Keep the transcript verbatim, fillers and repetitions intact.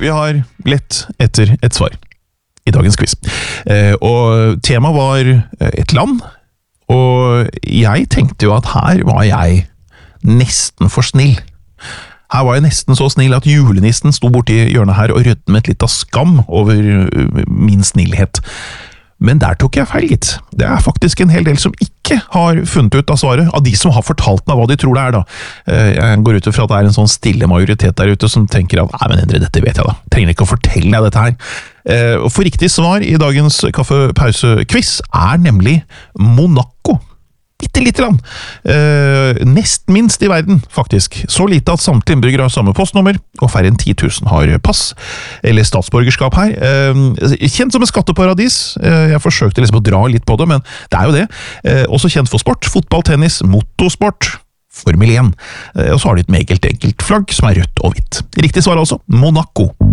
vi har lett etter et svar i dagens quiz. Eh, og temaet var et land, og jeg tenkte jo at her var jeg nesten for snill. Her var jeg nesten så snill at julenissen sto borti hjørnet her og rødmet litt av skam over min snillhet. Men der tok jeg feil, gitt. Det er faktisk en hel del som ikke har funnet ut av svaret, av de som har fortalt meg hva de tror det er da. Jeg går ut fra at det er en sånn stille majoritet der ute som tenker at nei, men Endre, dette vet jeg da. Trenger ikke å fortelle deg dette her. For riktig svar i dagens kaffepause-quiz er nemlig Monaco. Bitte lite land. Eh, nest minst i verden, faktisk. Så lite at samtlige innbyggere har samme postnummer, og færre enn ti tusen har pass, eller statsborgerskap her. Eh, kjent som et skatteparadis. Eh, jeg forsøkte liksom å dra litt på det, men det er jo det. Eh, også kjent for sport, fotball, tennis, motorsport, Formel én. Eh, og så har de et meget enkelt flagg som er rødt og hvitt. Riktig svar altså, Monaco.